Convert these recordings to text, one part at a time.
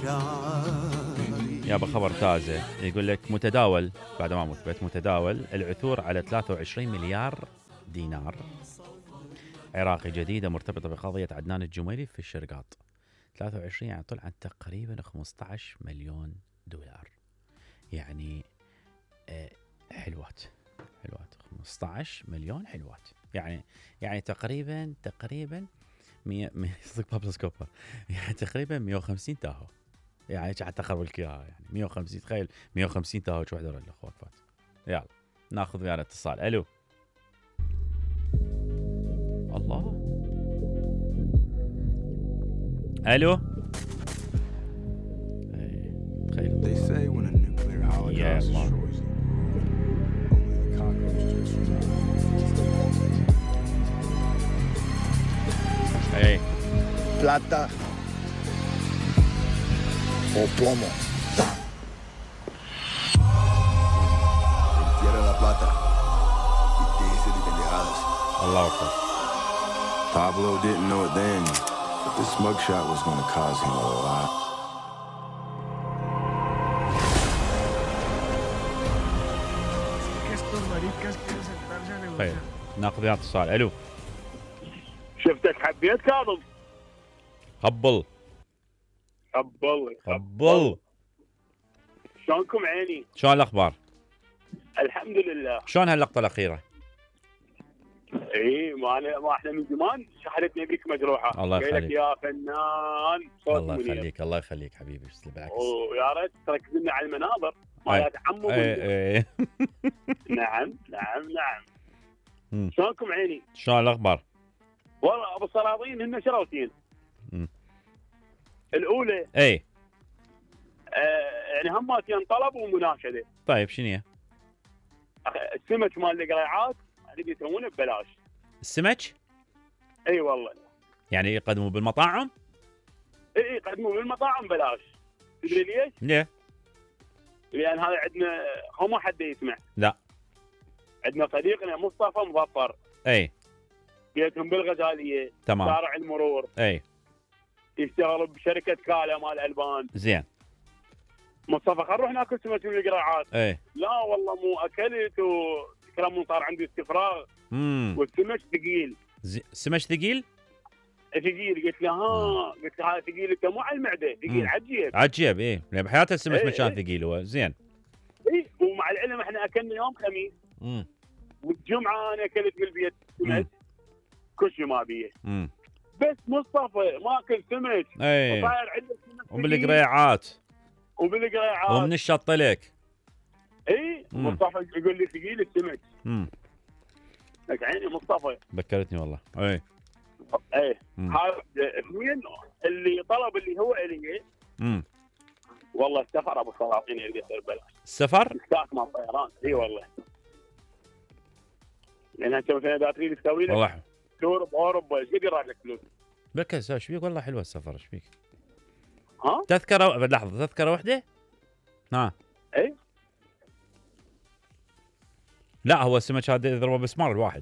يابا خبر تازه يقول لك متداول بعد ما مثبت متداول العثور على 23 مليار دينار عراقي جديدة مرتبطة بقضية عدنان الجميلي في الشرقاط. 23 يعني طلع تقريبا 15 مليون دولار. يعني حلوات 15 مليون حلوات. يعني تقريبا 100 صدق بابل سكوبر يعني تقريبا 150 تاهو. يعني حتى خرب الكياها يعني 150 تخيل 150 تاهو شو وحده الاخوات فات. يلا ناخذ ويانا اتصال. الو الله الو تخيل They say when a nuclear holocaust destroys you, only the cockroaches will survive. اي Plata o plomo. Quiere la plata y te dice de pendejadas. الله اكبر. Pablo didn't know it then, but this mugshot was going to cause him a lot. طيب ناخذ ويانا اتصال. الو شفتك حبيت كاظم. قبل شلونكم عيني؟ شلون الاخبار؟ الحمد لله. شلون هاللقطه الاخيره؟ اي ما احنا من زمان شحنتنا بيك مجروحه. الله يخليك يا فنان صوت الله منير. يخليك الله يخليك حبيبي بالعكس. ويا ريت تركز لنا على المناظر مالت عمو. اي نعم. شلونكم عيني؟ شلون الاخبار؟ والله ابو السلاطين هن شروتين. الاولى اي يعني هماتين طلب ومناشده. طيب شنو هي؟ السمك مال القريعات اللي يسوونه ببلاش. السمك؟ اي والله. يعني يقدموا بالمطاعم؟ اي يقدموا بالمطاعم بلاش. تدري ليش؟ ليه؟ لان هذا عندنا هو ما حد يسمع. لا عندنا صديقنا مصطفى مظفر. اي بيتهم بالغزاليه. تمام. شارع المرور. اي يشتغل بشركه كالا مال البان. زين. مصطفى خل نروح ناكل سمك من القراعات. اي لا والله مو اكلت وكلام صار عندي استفراغ. والسمك ثقيل. سمك ثقيل؟ ثقيل. قلت له قلت له هذا ثقيل انت مو على المعده ثقيل عجيب ايه لان بحياته السمك مشان ثقيل هو زين. اي ومع العلم احنا اكلنا يوم خميس. والجمعه انا اكلت بالبيت سمك كل شيء ما بيه. بس مصطفى ما اكل سمك. اي وصاير عنده سمك وبالقريعات ومن الشط لك. اي مصطفى يقول لي ثقيل السمك. لك عيني مصطفى ذكرتني والله. اي هذا اثنين اللي طلب اللي هو الي. والله السفر ابو السلاطين اللي يصير بلاش. السفر؟ مسكات مال طيران. اي والله. لان انت مثلا اذا تريد تسوي لك تور باوروبا ايش قد يراح لك فلوس؟ بكس ايش فيك والله حلوه السفر ايش فيك؟ ها؟ تذكره لحظه تذكره واحده؟ ها اي لا هو السمك هذا يضربه بسمار الواحد.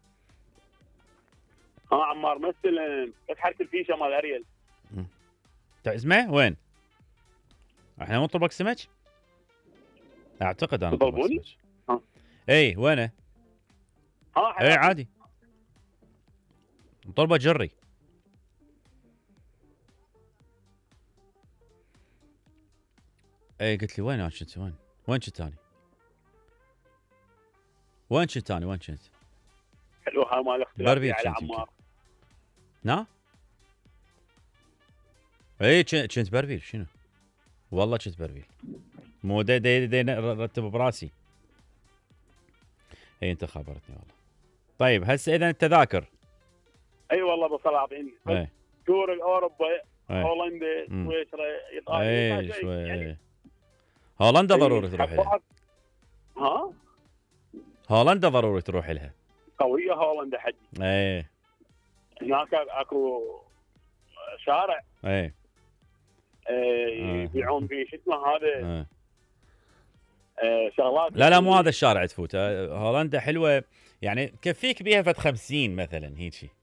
عمار مثل حركه الفيشه مال اريل. اسمه وين؟ احنا نطلبك سمك؟ اعتقد انا تطلبوني؟ اي وينه؟ اي عادي نطلبه جري. اي قلت لي وين كنت وين كنت ثاني؟ وين كنت حلو ها مال اختلاف على عمار. نا؟ اي كنت بربيل. شنو؟ والله كنت بربيل. مو دي رتب براسي. اي انت خبرتني والله. طيب هسه اذا التذاكر. اي والله ابو سلاطين. تور الاوروبا هولندا سويسرا ايطاليا. اي شوي يعني. هولندا ضروري تروح لها. ها؟ هولندا ضروري تروح لها. قويه هولندا حجي. اي هناك اكو شارع. اي يبيعون فيه شو اسمه هذا. شغلات. لا مو هذا الشارع تفوت. هولندا حلوه يعني كفيك بيها فد 50 مثلا هيك شيء.